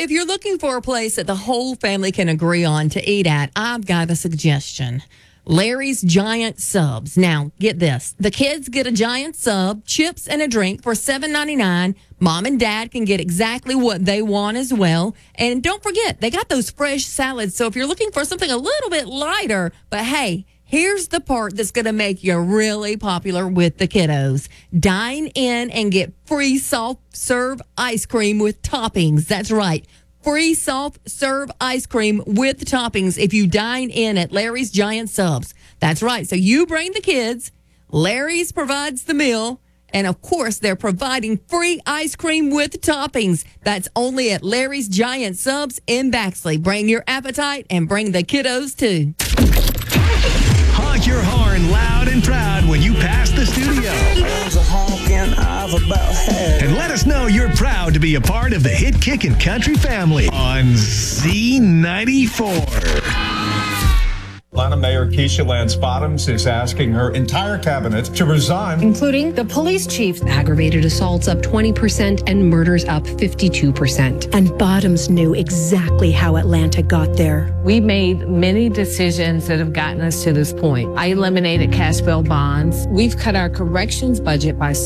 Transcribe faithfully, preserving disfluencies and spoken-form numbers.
if you're looking for a place that the whole family can agree on to eat at, I've got a suggestion. Larry's Giant Subs. Now, get this. The kids get a giant sub, chips, and a drink for seven ninety-nine. Mom and dad can get exactly what they want as well. And don't forget, they got those fresh salads. So if you're looking for something a little bit lighter, but hey, here's the part that's going to make you really popular with the kiddos. Dine in and get free soft serve ice cream with toppings. That's right. Free soft serve ice cream with toppings if you dine in at Larry's Giant Subs. That's right. So you bring the kids, Larry's provides the meal, and of course they're providing free ice cream with toppings. That's only at Larry's Giant Subs in Baxley. Bring your appetite and bring the kiddos too. Honk your horn loud and proud when you pass the studio. And let us know you're proud to be a part of the Hit Kickin' Country family on Z ninety-four. Atlanta Mayor Keisha Lance Bottoms is asking her entire cabinet to resign, including the police chief. Aggravated assaults up twenty percent and murders up fifty-two percent. And Bottoms knew exactly how Atlanta got there. We made many decisions that have gotten us to this point. I eliminated cash bail bonds. We've cut our corrections budget by